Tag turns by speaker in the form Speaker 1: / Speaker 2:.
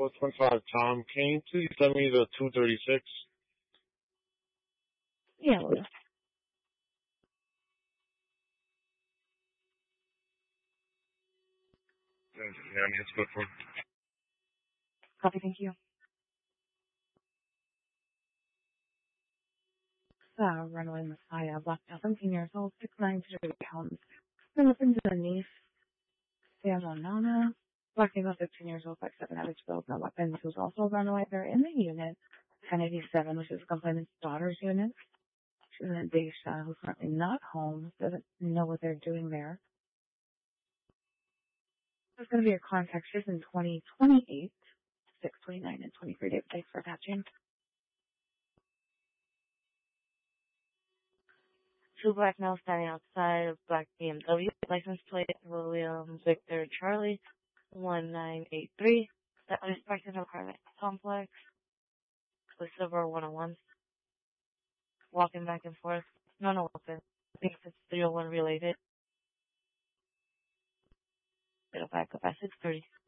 Speaker 1: 425 Tom. Can you please send me the 236?
Speaker 2: Yeah, will do.
Speaker 1: Yeah, it's good for.
Speaker 2: Copy, thank you. Runaway Messiah, black male, 17 years old, 6'9", 2 pounds. Been listening to the niece, Sam Nana. Black female, 15 years old, 5'7", average build, no weapons, who's also a runaway. They're in the unit, 1087, which is the complainant's daughter's unit. She's in Daisha, who's currently not home, doesn't know what they're doing there. There's going to be a contact. She's in 2028, 629, and 23 days. Thanks for patching. Two black males standing outside of black BMW. License plate William Victor Charlie 1983. That was parked in an apartment complex with silver 101s. Walking back and forth. No weapon. I think it's 301 related. It'll back up at 6:30.